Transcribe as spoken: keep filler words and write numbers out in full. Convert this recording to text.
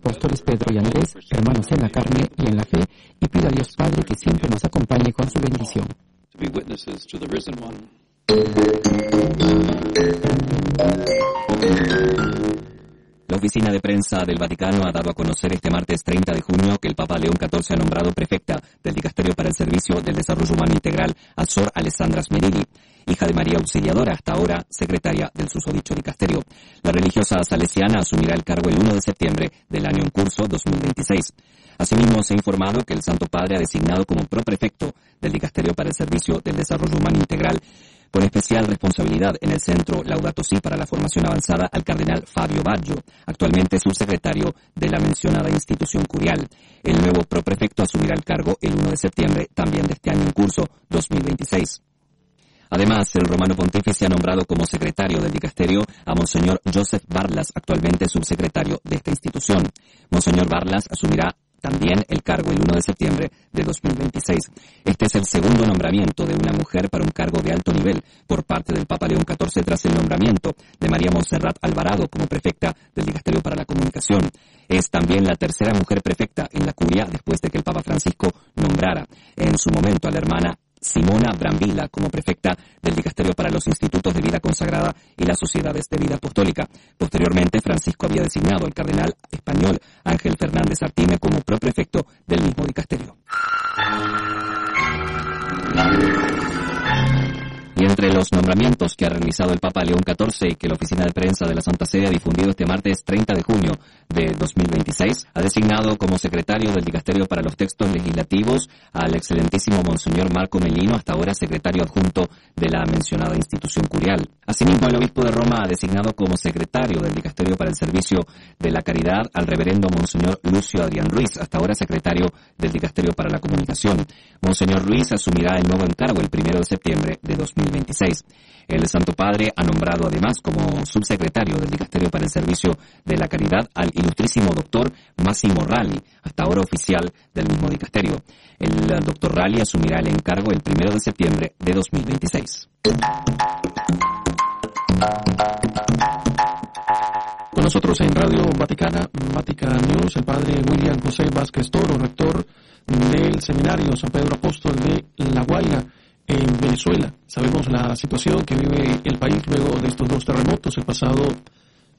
apóstoles Pedro y Andrés, hermanos en la carne y en la fe, y pida a Dios Padre que siempre nos acompañe con su bendición. La oficina de prensa del Vaticano ha dado a conocer este martes treinta de junio que el Papa León catorce ha nombrado prefecta del Dicasterio para el Servicio del Desarrollo Humano Integral a Sor Alessandra Smerili, hija de María Auxiliadora, hasta ahora secretaria del susodicho dicasterio. La religiosa salesiana asumirá el cargo el uno de septiembre del año en curso dos mil veintiséis. Asimismo, se ha informado que el Santo Padre ha designado como proprefecto del Dicasterio para el Servicio del Desarrollo Humano Integral, con especial responsabilidad en el Centro Laudato Si para la Formación Avanzada, al cardenal Fabio Baggio, actualmente subsecretario de la mencionada institución curial. El nuevo proprefecto asumirá el cargo el uno de septiembre, también de este año en curso, dos mil veintiséis. Además, el romano pontífice ha nombrado como secretario del dicasterio a Monseñor Joseph Barlas, actualmente subsecretario de esta institución. Monseñor Barlas asumirá también el cargo el uno de septiembre de dos mil veintiséis. Este es el segundo nombramiento de una mujer para un cargo de alto nivel por parte del Papa León catorce tras el nombramiento de María Montserrat Alvarado como prefecta del Dicasterio para la Comunicación. Es también la tercera mujer prefecta en la curia después de que el Papa Francisco nombrara en su momento a la hermana Simona Brambilla como prefecta del Dicasterio para los Institutos de Vida Consagrada y las Sociedades de Vida Apostólica. Posteriormente, Francisco había designado al cardenal español Ángel Fernández Artime como proprefecto del mismo dicasterio. Y entre los nombramientos que ha realizado el Papa León catorce y que la Oficina de Prensa de la Santa Sede ha difundido este martes treinta de junio de dos mil veintiséis, ha designado como secretario del Dicasterio para los Textos Legislativos al excelentísimo Monseñor Marco Melino, hasta ahora secretario adjunto de la mencionada institución curial. Asimismo, el obispo de Roma ha designado como secretario del Dicasterio para el Servicio de la Caridad al reverendo Monseñor Lucio Adrián Ruiz, hasta ahora secretario del Dicasterio para la Comunicación. Monseñor Ruiz asumirá el nuevo encargo el primero de septiembre de dos mil veintiséis. El Santo Padre ha nombrado además como subsecretario del Dicasterio para el Servicio de la Caridad al ilustrísimo doctor Massimo Ralli, hasta ahora oficial del mismo dicasterio. El doctor Ralli asumirá el encargo el primero de septiembre de dos mil veintiséis. Con nosotros en Radio Vaticana, Vatican News, el padre William José Vázquez Toro, rector del Seminario San Pedro Apóstol de La Guaira, en Venezuela. Sabemos la situación que vive el país luego de estos dos terremotos el pasado